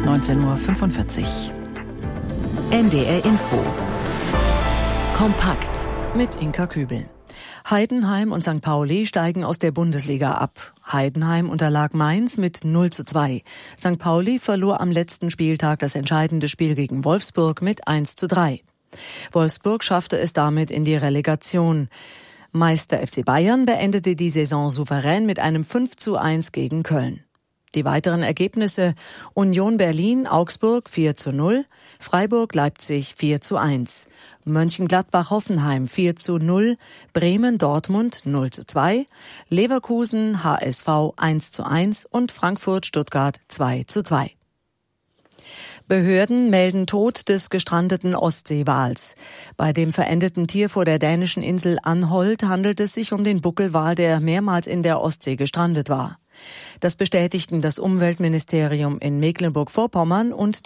19:45 Uhr. NDR Info. Kompakt Mit Inka Kübel. Heidenheim und St. Pauli steigen aus der Bundesliga ab. Heidenheim unterlag Mainz mit 0:2. St. Pauli verlor am letzten Spieltag das entscheidende Spiel gegen Wolfsburg mit 1:3. Wolfsburg schaffte es damit in die Relegation. Meister FC Bayern beendete die Saison souverän mit einem 5:1 gegen Köln. Die weiteren Ergebnisse: Union Berlin, Augsburg 4:0, Freiburg, Leipzig 4:1, Mönchengladbach, Hoffenheim 4:0, Bremen, Dortmund 0:2, Leverkusen, HSV 1:1 und Frankfurt, Stuttgart 2:2. Behörden melden Tod des gestrandeten Ostseewals. Bei dem verendeten Tier vor der dänischen Insel Anholt handelt es sich um den Buckelwal, der mehrmals in der Ostsee gestrandet war. Das bestätigten das Umweltministerium in Mecklenburg-Vorpommern und